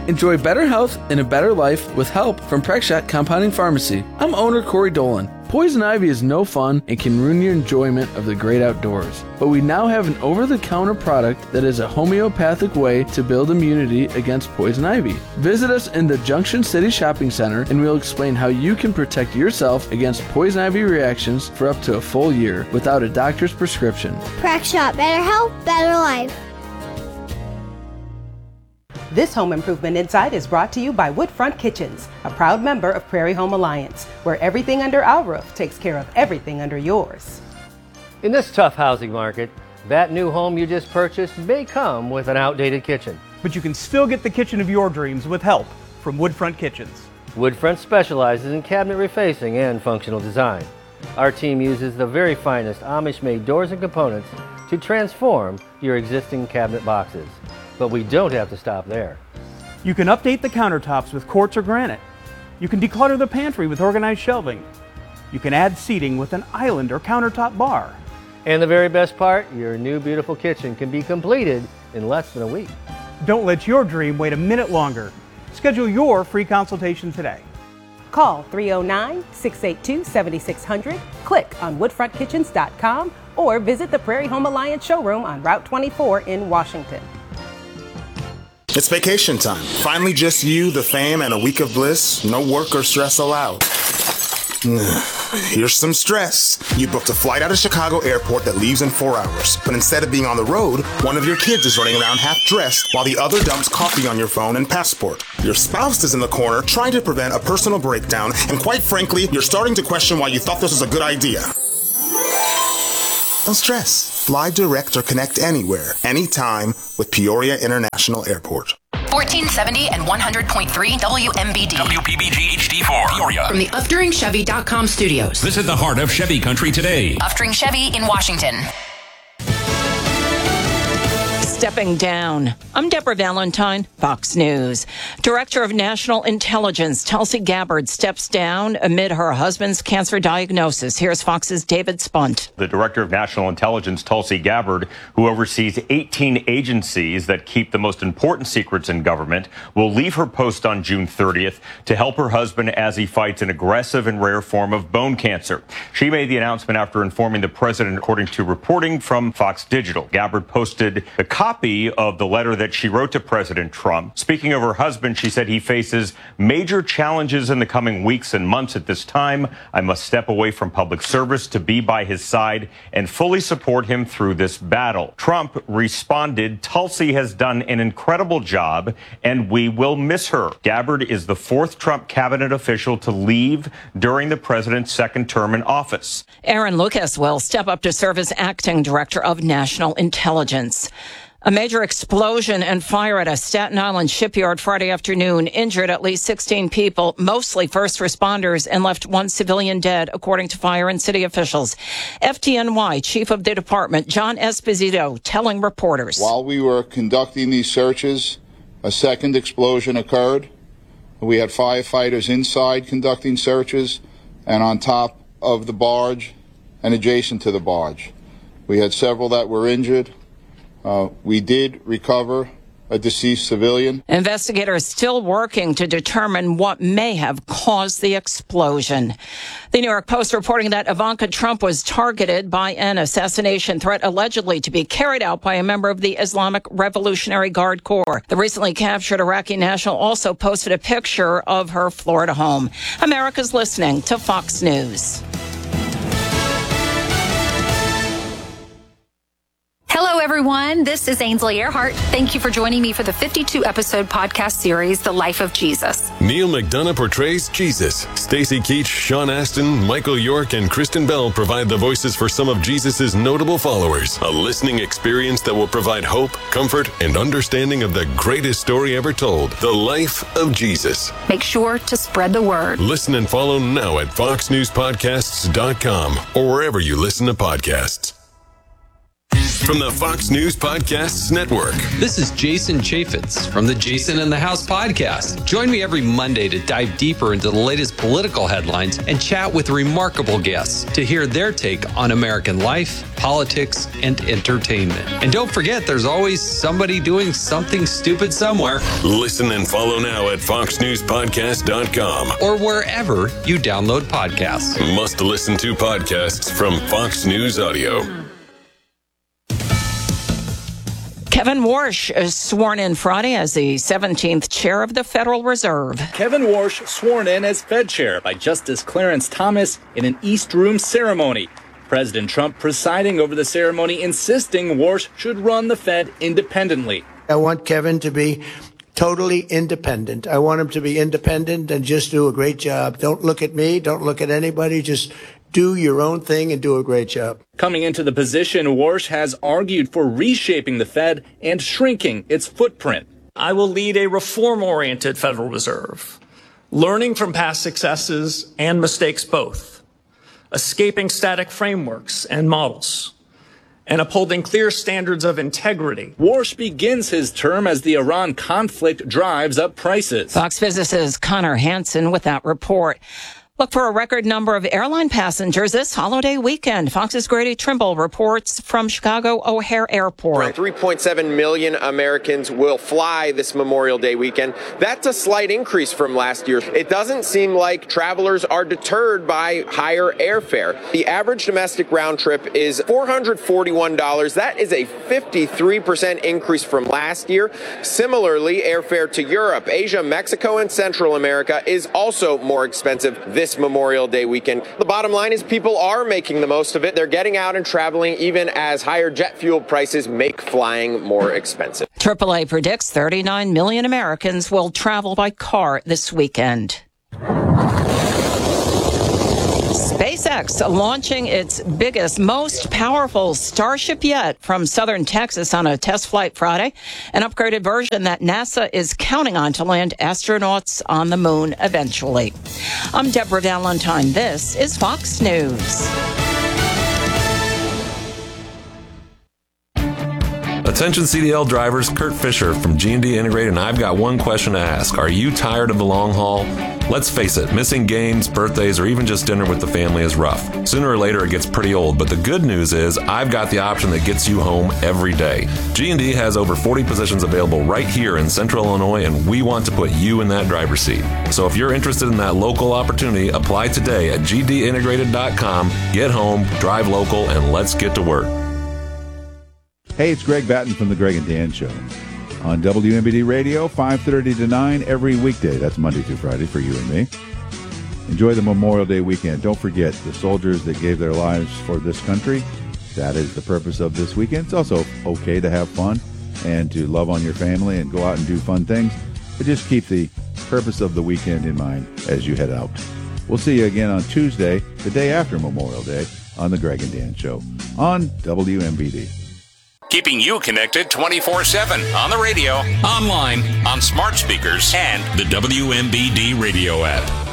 Enjoy better health and a better life with help from Prexshot Compounding Pharmacy. I'm owner Corey Dolan. Poison ivy is no fun and can ruin your enjoyment of the great outdoors. But we now have an over-the-counter product that is a homeopathic way to build immunity against poison ivy. Visit us in the Junction City Shopping Center and we'll explain how you can protect yourself against poison ivy reactions for up to a full year without a doctor's prescription. Prexshot, better health, better life. This Home Improvement Insight is brought to you by Woodfront Kitchens, a proud member of Prairie Home Alliance, where everything under our roof takes care of everything under yours. In this tough housing market, that new home you just purchased may come with an outdated kitchen. But you can still get the kitchen of your dreams with help from Woodfront Kitchens. Woodfront specializes in cabinet refacing and functional design. Our team uses the very finest Amish-made doors and components to transform your existing cabinet boxes. But we don't have to stop there. You can update the countertops with quartz or granite. You can declutter the pantry with organized shelving. You can add seating with an island or countertop bar. And the very best part, your new beautiful kitchen can be completed in less than a week. Don't let your dream wait a minute longer. Schedule your free consultation today. Call 309-682-7600, click on woodfrontkitchens.com, or visit the Prairie Home Alliance showroom on Route 24 in Washington. It's vacation time. Finally just you, the fam, and a week of bliss. No work or stress allowed. Here's some stress. You booked a flight out of Chicago Airport that leaves in 4 hours. But instead of being on the road, one of your kids is running around half dressed while the other dumps coffee on your phone and passport. Your spouse is in the corner trying to prevent a personal breakdown, and quite frankly, you're starting to question why you thought this was a good idea. Don't stress. Fly direct or connect anywhere, anytime with Peoria International Airport. 1470 and 100.3 WMBD. WPBG HD4, Peoria. From the UfDuringChevy.com studios. Visit the heart of Chevy country today. Ufdring Chevy in Washington. Stepping down. I'm Deborah Valentine, Fox News. Director of National Intelligence Tulsi Gabbard steps down amid her husband's cancer diagnosis. Here's Fox's David Spunt. The Director of National Intelligence, Tulsi Gabbard, who oversees 18 agencies that keep the most important secrets in government, will leave her post on June 30th to help her husband as he fights an aggressive and rare form of bone cancer. She made the announcement after informing the president, according to reporting from Fox Digital. Gabbard posted a copy of the letter that she wrote to President Trump. Speaking of her husband, she said he faces major challenges in the coming weeks and months. At this time, I must step away from public service to be by his side and fully support him through this battle. Trump responded, Tulsi has done an incredible job and we will miss her. Gabbard is the fourth Trump cabinet official to leave during the president's second term in office. Aaron Lucas will step up to serve as acting director of National Intelligence. A major explosion and fire at a Staten Island shipyard Friday afternoon injured at least 16 people, mostly first responders, and left one civilian dead, according to fire and city officials. FDNY Chief of the Department, John Esposito, telling reporters. While we were conducting these searches, a second explosion occurred. We had firefighters inside conducting searches and on top of the barge and adjacent to the barge. We had several that were injured. We did recover a deceased civilian. Investigators still working to determine what may have caused the explosion. The New York Post reporting that Ivanka Trump was targeted by an assassination threat allegedly to be carried out by a member of the Islamic Revolutionary Guard Corps. The recently captured Iraqi national also posted a picture of her Florida home. America's listening to Fox News. Hello, everyone. This is Ainsley Earhart. Thank you for joining me for the 52-episode podcast series, The Life of Jesus. Neil McDonough portrays Jesus. Stacey Keach, Sean Astin, Michael York, and Kristen Bell provide the voices for some of Jesus' notable followers. A listening experience that will provide hope, comfort, and understanding of the greatest story ever told, The Life of Jesus. Make sure to spread the word. Listen and follow now at foxnewspodcasts.com or wherever you listen to podcasts. from the Fox News Podcasts Network. This is Jason Chaffetz from the Jason in the House podcast. Join me every Monday to dive deeper into the latest political headlines and chat with remarkable guests to hear their take on American life, politics, and entertainment. And don't forget, there's always somebody doing something stupid somewhere. Listen and follow now at foxnewspodcast.com or wherever you download podcasts. Must listen to podcasts from Fox News Audio. Kevin Warsh is sworn in Friday as the 17th chair of the Federal Reserve. Kevin Warsh sworn in as Fed chair by Justice Clarence Thomas in an East Room ceremony. President Trump presiding over the ceremony, insisting Warsh should run the Fed independently. I want Kevin to be totally independent. I want him to be independent and just do a great job. Don't look at me. Don't look at anybody. Just do your own thing and do a great job. Coming into the position, Warsh has argued for reshaping the Fed and shrinking its footprint. I will lead a reform-oriented Federal Reserve, learning from past successes and mistakes both, escaping static frameworks and models, and upholding clear standards of integrity. Warsh begins his term as the Iran conflict drives up prices. Fox Business's Connor Hansen with that report. Look for a record number of airline passengers this holiday weekend. Fox's Grady Trimble reports from Chicago O'Hare Airport. Around 3.7 million Americans will fly this Memorial Day weekend. That's a slight increase from last year. It doesn't seem like travelers are deterred by higher airfare. The average domestic round trip is $441. That is a 53% increase from last year. Similarly, airfare to Europe, Asia, Mexico, and Central America is also more expensive this Memorial Day weekend. The bottom line is people are making the most of it. They're getting out and traveling even as higher jet fuel prices make flying more expensive. AAA predicts 39 million Americans will travel by car this weekend. SpaceX launching its biggest, most powerful Starship yet from southern Texas on a test flight Friday, an upgraded version that NASA is counting on to land astronauts on the moon eventually. I'm Deborah Valentine. This is Fox News. Attention CDL drivers, Kurt Fisher from G&D Integrated, and I've got one question to ask. Are you tired of the long haul? Let's face it, missing games, birthdays, or even just dinner with the family is rough. Sooner or later, it gets pretty old, but the good news is I've got the option that gets you home every day. G&D has over 40 positions available right here in Central Illinois, and we want to put you in that driver's seat. So if you're interested in that local opportunity, apply today at gdintegrated.com. Get home, drive local, and let's get to work. Hey, it's Greg Batten from The Greg and Dan Show on WMBD Radio, 5:30 to 9 every weekday. That's Monday through Friday for you and me. Enjoy the Memorial Day weekend. Don't forget the soldiers that gave their lives for this country. That is the purpose of this weekend. It's also okay to have fun and to love on your family and go out and do fun things, but just keep the purpose of the weekend in mind as you head out. We'll see you again on Tuesday, the day after Memorial Day, on The Greg and Dan Show on WMBD. Keeping you connected 24/7 on the radio, online, on smart speakers, and the WMBD radio app.